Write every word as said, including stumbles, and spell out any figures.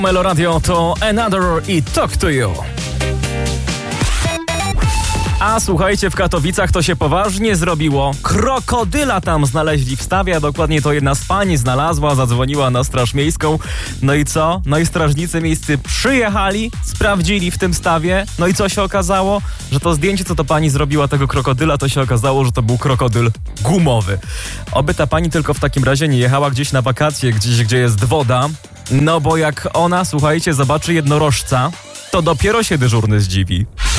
Meloradio to Another i Talk to You. A słuchajcie, w Katowicach to się poważnie zrobiło. Krokodyla tam znaleźli w stawie, a dokładnie to jedna z pań znalazła, zadzwoniła na Straż Miejską. No i co? No i strażnicy miejscy przyjechali, sprawdzili w tym stawie. No i co się okazało? Że to zdjęcie, co to pani zrobiła tego krokodyla, to się okazało, że to był krokodyl gumowy. Oby ta pani tylko w takim razie nie jechała gdzieś na wakacje, gdzieś, gdzie jest woda. No bo jak ona, słuchajcie, zobaczy jednorożca, to dopiero się dyżurny zdziwi.